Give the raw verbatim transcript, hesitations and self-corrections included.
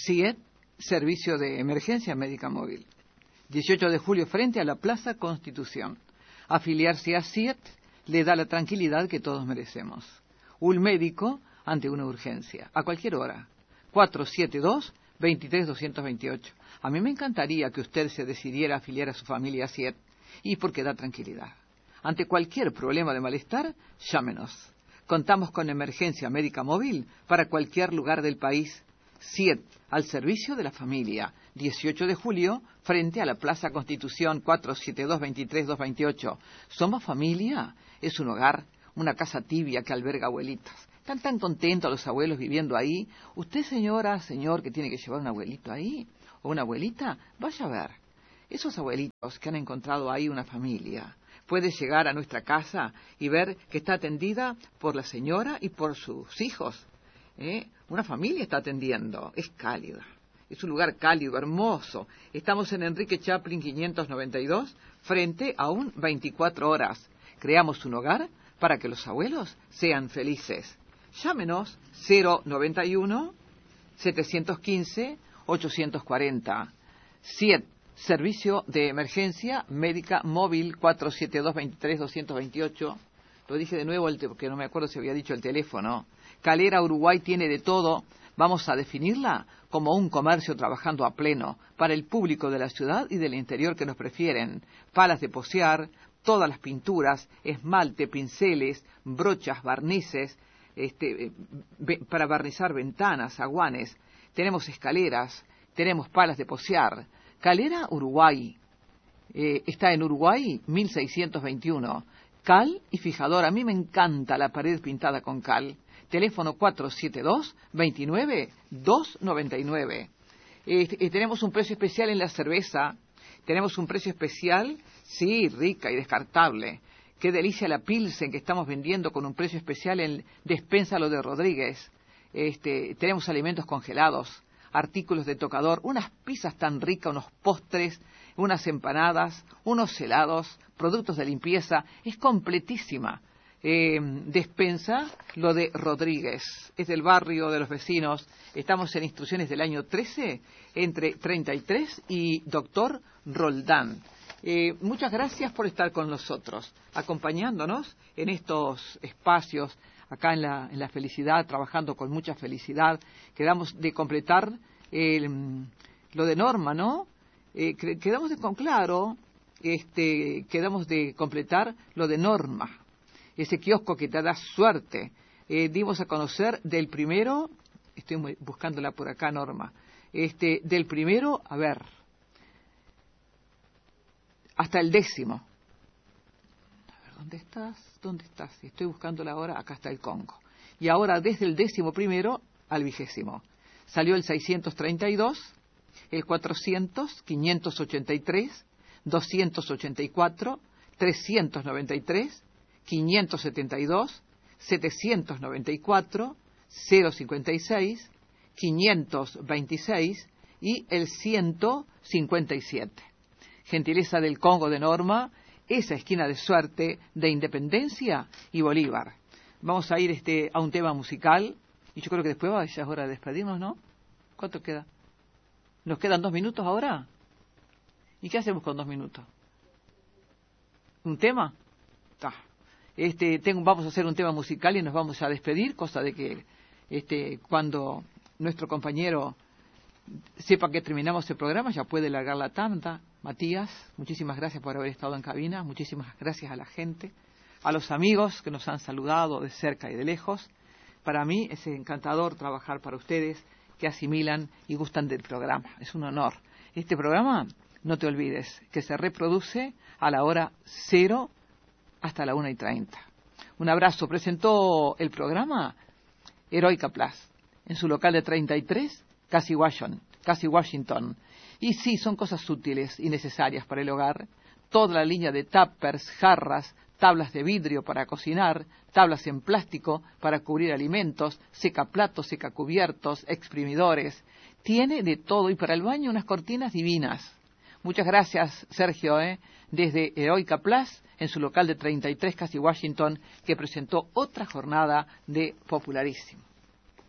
S I E T, Servicio de Emergencia Médica Móvil. dieciocho de julio, frente a la Plaza Constitución. Afiliarse a S I E T le da la tranquilidad que todos merecemos. Un médico ante una urgencia, a cualquier hora. cuatro siete dos, dos tres dos dos ocho. A mí me encantaría que usted se decidiera a afiliar a su familia a S I E T, y porque da tranquilidad. Ante cualquier problema de malestar, llámenos. Contamos con emergencia médica móvil para cualquier lugar del país. S I E T, al servicio de la familia. dieciocho de julio, frente a la Plaza Constitución, cuatro siete dos, dos tres dos dos ocho. ¿Somos familia? Es un hogar, una casa tibia que alberga abuelitas. Están tan contentos los abuelos viviendo ahí. Usted, señora, señor, que tiene que llevar un abuelito ahí, o una abuelita, vaya a ver. Esos abuelitos que han encontrado ahí una familia, puede llegar a nuestra casa y ver que está atendida por la señora y por sus hijos. ¿Eh? Una familia está atendiendo, es cálida, es un lugar cálido, hermoso. Estamos en Enrique Chaplin quinientos noventa y dos, frente a un veinticuatro horas. Creamos un hogar para que los abuelos sean felices. Llámenos cero noventa y uno, setecientos quince, ochocientos cuarenta. S I E T, Servicio de Emergencia Médica Móvil, cuatro siete dos, dos tres dos dos ocho. Lo dije de nuevo porque no me acuerdo si había dicho el teléfono. Calera Uruguay tiene de todo. Vamos a definirla como un comercio trabajando a pleno para el público de la ciudad y del interior que nos prefieren. Palas de posear, todas las pinturas, esmalte, pinceles, brochas, barnices, este, para barnizar ventanas, aguanes. Tenemos escaleras, tenemos palas de posear. Calera Uruguay. Eh, está en Uruguay mil seiscientos veintiuno. Cal y fijador. A mí me encanta la pared pintada con cal. Teléfono cuatro siete dos, veintinueve, dos noventa y nueve. Eh, eh, tenemos un precio especial en la cerveza. Tenemos un precio especial, sí, rica y descartable. Qué delicia la Pilsen que estamos vendiendo con un precio especial en Despensa Lo de Rodríguez. Este, tenemos alimentos congelados, artículos de tocador, unas pizzas tan ricas, unos postres, unas empanadas, unos helados, productos de limpieza. Es completísima. Eh, despensa Lo de Rodríguez, es del barrio de los vecinos. Estamos en instrucciones del año trece, entre treinta y tres y Doctor Roldán. Eh, muchas gracias por estar con nosotros, acompañándonos en estos espacios, acá en la, en la felicidad, trabajando con mucha felicidad. Quedamos de completar eh, lo de Norma, ¿no? Eh, quedamos de, claro, este, quedamos de completar lo de Norma. Ese kiosco que te da suerte. Eh, dimos a conocer del primero, estoy buscándola por acá, Norma, este, del primero, a ver, hasta el décimo. A ver, ¿dónde estás? ¿Dónde estás? Estoy buscándola ahora, acá está el Congo. Y ahora desde el décimo primero al vigésimo. Salió el seiscientos treinta y dos, el cuatrocientos, quinientos ochenta y tres, doscientos ochenta y cuatro, trescientos noventa y tres, quinientos setenta y dos, setecientos noventa y cuatro, cero cincuenta y seis, quinientos veintiséis y el ciento cincuenta y siete. Gentileza del Congo de Norma, esa esquina de suerte de Independencia y Bolívar. Vamos a ir este, a un tema musical y yo creo que después va, ya es hora de despedirnos, ¿no? ¿Cuánto queda? ¿Nos quedan dos minutos ahora? ¿Y qué hacemos con dos minutos? ¿Un tema? Ta. Este, tengo, vamos a hacer un tema musical y nos vamos a despedir, cosa de que este, cuando nuestro compañero sepa que terminamos el programa ya puede largar la tanda. Matías, muchísimas gracias por haber estado en cabina, muchísimas gracias a la gente, a los amigos que nos han saludado de cerca y de lejos. Para mí es encantador trabajar para ustedes que asimilan y gustan del programa, es un honor. Este programa, no te olvides, que se reproduce a la hora cero hasta la una y treinta. Un abrazo. Presentó el programa Heroica Plus en su local de treinta y tres, casi Washington, casi Washington. Y sí, son cosas útiles y necesarias para el hogar. Toda la línea de tuppers, jarras, tablas de vidrio para cocinar, tablas en plástico para cubrir alimentos, secaplatos, secacubiertos, exprimidores. Tiene de todo y para el baño unas cortinas divinas. Muchas gracias, Sergio, ¿eh? desde Heroica Plus, en su local de treinta y tres, casi Washington, que presentó otra jornada de Popularísimo.